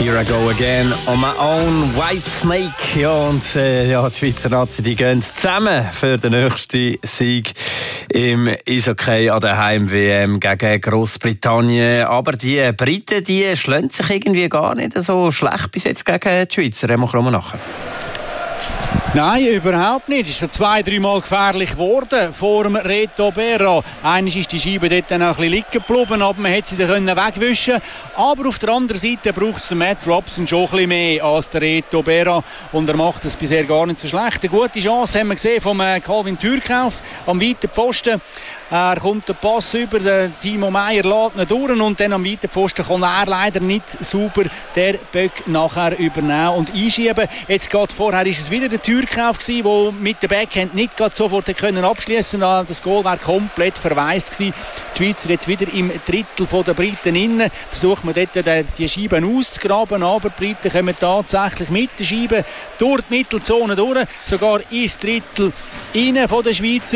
Here I go again on my own White Snake. Ja, und die Schweizer Nazi, die gehen zusammen für den nächsten Sieg im Eishockey an der Heim-WM gegen Großbritannien. Aber die Briten, die schlagen sich irgendwie gar nicht so schlecht bis jetzt gegen die Schweizer. Reden wir nachher. Nein, überhaupt nicht. Es ist schon 2-3 Mal gefährlich geworden vor dem Reto Berra. Einmal ist die Scheibe dort dann auch ein bisschen liegen geblieben, aber man hätte sie dann wegwischen können. Aber auf der anderen Seite braucht es Matt Robson schon ein bisschen mehr als der Reto Berra. Und er macht es bisher gar nicht so schlecht. Eine gute Chance haben wir gesehen vom Calvin Türkauf am weiten Pfosten. Er kommt den Pass über, Timo Meier lässt ihn durch und dann am weiten Pfosten kann er leider nicht sauber der Böck nachher übernehmen und einschieben. Jetzt gerade vorher ist es wieder der Türkauf gewesen, der mit der Backhand nicht sofort abschließen konnte. Das Goal war komplett verwaist gewesen. Die Schweizer jetzt wieder im Drittel der Briten innen. Versucht man dort die Scheiben auszugraben, aber die Briten kommen tatsächlich mit der Scheibe durch die Mittelzone durch, sogar ins Drittel innen von der Schweizer.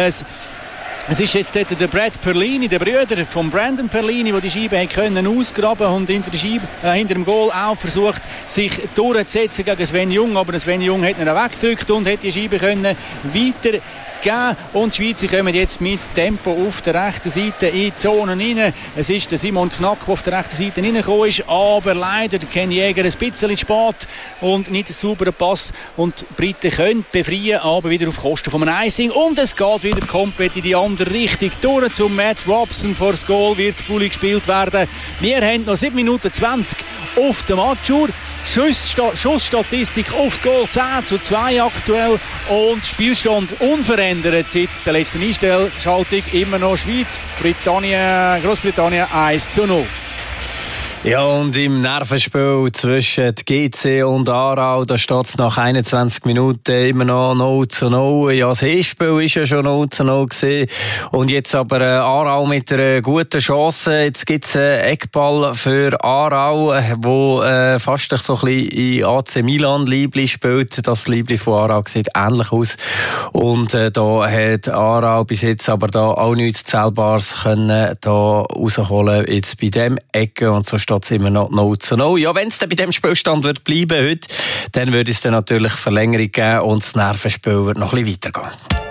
Es ist jetzt dort der Brad Perlini, der Bruder von Brandon Perlini, der die Scheibe können ausgraben und hinter dem Goal auch versucht, sich durchzusetzen gegen Sven Jung. Aber Sven Jung hat ihn weggedrückt und hat die Scheibe können weitergeben. Und die Schweizer kommen jetzt mit Tempo auf der rechten Seite in die Zone rein. Es ist der Simon Knack, der auf der rechten Seite reingekommen ist, aber leider der Ken Jäger ein bisschen spät und nicht ein sauberer Pass. Und die Briten können befreien, aber wieder auf Kosten von einem Icing. Und es geht wieder komplett in die andere Richtung. Durch zum Matt Robson vor das Goal wird das Bulli gespielt werden. Wir haben noch 7 Minuten 20 auf der Matchuhr. Schussstatistik auf das Goal 10:2 aktuell und Spielstand unverändert seit der letzten Einschaltung. Immer noch Schweiz, Großbritannien 1:0. Ja, und im Nervenspiel zwischen GC und Aarau, da steht es nach 21 Minuten immer noch 0:0. Ja, das Hinspiel ist ja schon 0:0 gewesen. Und jetzt aber Aarau mit einer guten Chance. Jetzt gibt es einen Eckball für Aarau, wo fast so ein bisschen in AC Milan Liebli spielt. Das Liebli von Aarau sieht ähnlich aus. Und da hat Aarau bis jetzt aber da auch nichts Zählbares können da rausholen jetzt bei dem Ecke. Und so steht es immer noch 0:0. Ja, wenn es dann bei dem Spielstand wird bleiben heute, dann würde es dann natürlich Verlängerung geben und das Nervenspiel wird noch ein bisschen weitergehen.